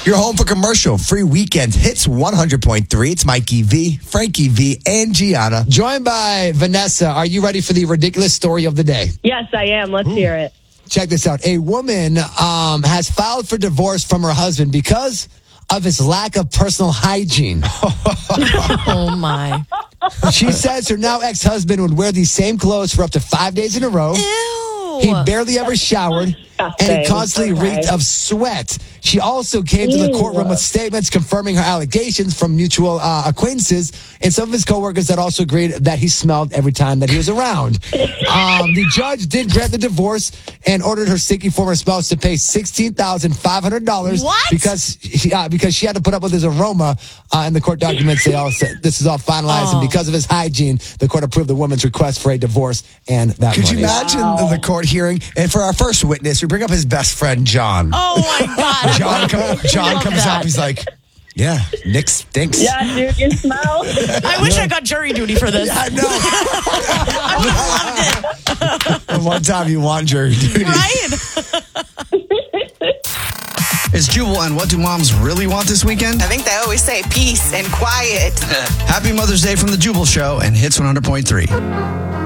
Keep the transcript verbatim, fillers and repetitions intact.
You're home for commercial free weekend hits one hundred point three. It's Mikey V, Frankie V, and Gianna. Joined by Vanessa. Are you ready for the ridiculous story of the day? Yes, I am. Let's Ooh. hear it. Check this out. A woman um, has filed for divorce from her husband because of his lack of personal hygiene. Oh, my. She says her now ex-husband would wear these same clothes for up to five days in a row. Ew. He barely ever showered, and he constantly okay. reeked of sweat. She also came Ew. to the courtroom with statements confirming her allegations from mutual uh, acquaintances and some of his coworkers that also agreed that he smelled every time that he was around. Um, the judge did grant the divorce and ordered her stinky former spouse to pay sixteen thousand five hundred dollars because he, uh, because she had to put up with his aroma. Uh, in the court documents, they all said this is all finalized, oh. and because of his hygiene, the court approved the woman's request for a divorce and that Could money. you imagine wow. the court hearing? And for our first witness, we bring up his best friend, John. Oh, my God. John, com- John comes that. up. He's like, yeah, Nick stinks. Yeah, dude, you smell. I wish I got jury duty for this. Yeah, I know. I would have loved it. One time you want jury duty. Right? It's Jubal, and what do moms really want this weekend? I think they always say peace and quiet. Happy Mother's Day from the Jubal Show and Hits one hundred point three.